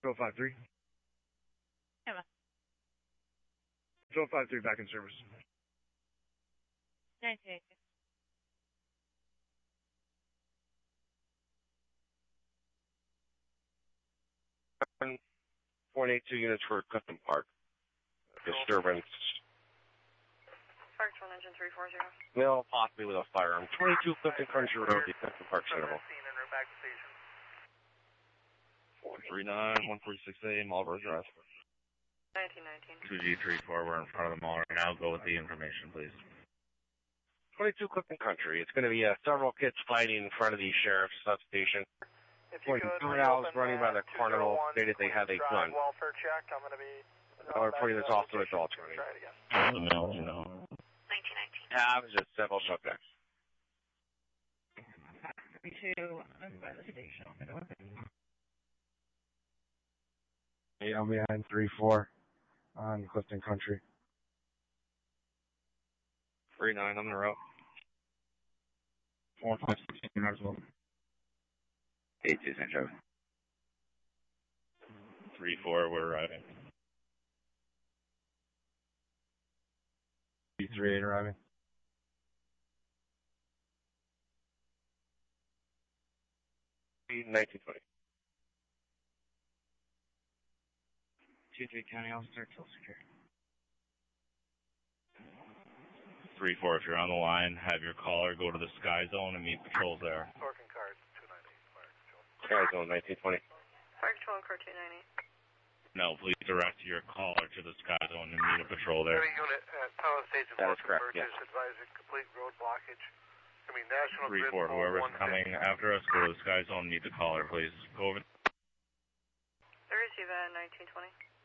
053. Yeah. 053 back in service. 1980. 1.82 units for Clifton Park. Disturbance. Park 1 engine 340. Male, possibly with a firearm. 22 Clifton Country Road, the Clifton Park Center. 439, 146A, Marlboro Drive. 1919. 2G34, we're in front of the mall right now. Go with the information, please. 22 Clifton Country. It's going to be several kids fighting in front of the sheriff's substation. When juveniles running by the carnival stated they had a gun. Welfare check. I'm going to be. Reporting there's also adults running. The male, you know. 1919. Yeah, it was just several subjects. 32, I'm by the station. Hey, I'm behind 3-4 on Clifton Country. 39, I'm in a route. 456 as well. 82, St. Joe. 3-4, we're arriving. 3-8 arriving. 1920. 2-3 County Officer, till secure. 3-4, if you're on the line, have your caller go to the Sky Zone and meet patrols there. Sorkin card 298. Fire Patrol. Sky Zone 1920. Fire Patrol car 290. No, please direct your caller to the Sky Zone and meet a patrol there. Every unit at Town Stage and That is correct, Burgess yes. advising complete road blockage. I mean, National 3-4, Grid. whoever's coming after us, go to the Sky Zone and meet the caller, please. Go over. There is you at 1920.